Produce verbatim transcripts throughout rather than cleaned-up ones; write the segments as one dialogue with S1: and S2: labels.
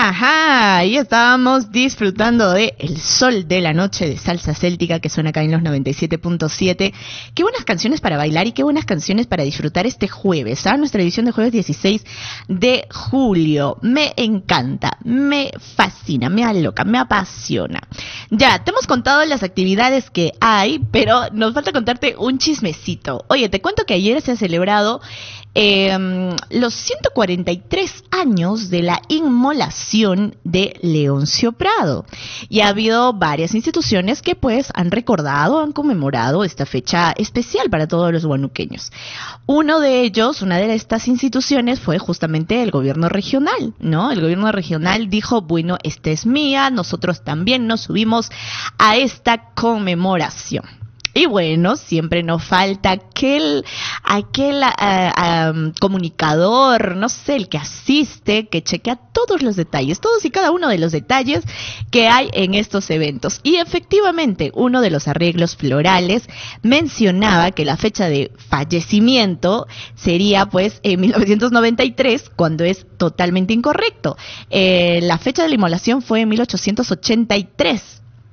S1: Ajá, y estábamos disfrutando de El Sol de la Noche de Salsa Céltica que suena acá en los noventa y siete punto siete. Qué buenas canciones para bailar y qué buenas canciones para disfrutar este jueves, ¿ah? Nuestra edición de jueves dieciséis de julio. Me encanta, me fascina, me aloca, me apasiona. Ya, te hemos contado las actividades que hay, pero nos falta contarte un chismecito. Oye, te cuento que ayer se ha celebrado Eh, los ciento cuarenta y tres años de la inmolación de Leoncio Prado. Y ha habido varias instituciones que pues han recordado, han conmemorado esta fecha especial para todos los huanuqueños. Uno de ellos, una de estas instituciones fue justamente el gobierno regional, ¿no? El gobierno regional dijo, bueno, esta es mía, nosotros también nos subimos a esta conmemoración. Y bueno, siempre nos falta aquel, aquel uh, um, comunicador, no sé, el que asiste, que chequea todos los detalles, todos y cada uno de los detalles que hay en estos eventos. Y efectivamente, uno de los arreglos florales mencionaba que la fecha de fallecimiento sería pues en mil novecientos noventa y tres, cuando es totalmente incorrecto. Eh, la fecha de la inmolación fue en mil ochocientos ochenta y tres.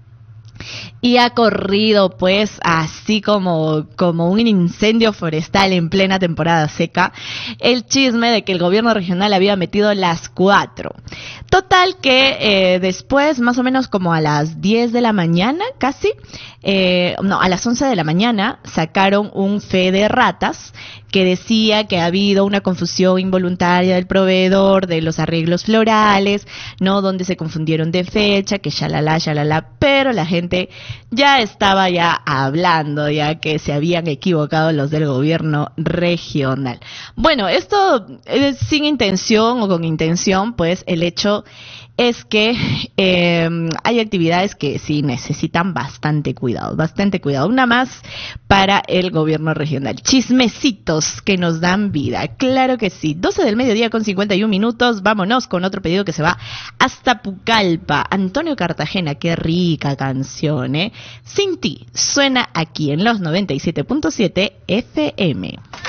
S1: Y ha corrido pues así como, como un incendio forestal en plena temporada seca el chisme de que el gobierno regional había metido las cuatro. Total que eh, después, más o menos como a las diez de la mañana casi, eh, no, a las once de la mañana sacaron un fe de ratas que decía que ha habido una confusión involuntaria del proveedor de los arreglos florales, ¿no? Donde se confundieron de fecha, que shalala, shalala, pero la gente ya estaba ya hablando, ya que se habían equivocado los del gobierno regional. Bueno, esto es sin intención o con intención, pues el hecho es que eh, hay actividades que sí necesitan bastante cuidado, bastante cuidado. Una más para el gobierno regional. Chismecitos que nos dan vida, claro que sí. doce del mediodía con cincuenta y un minutos, vámonos con otro pedido que se va hasta Pucallpa. Antonio Cartagena, qué rica canción, ¿eh? Sin ti, suena aquí en los noventa y siete punto siete F M.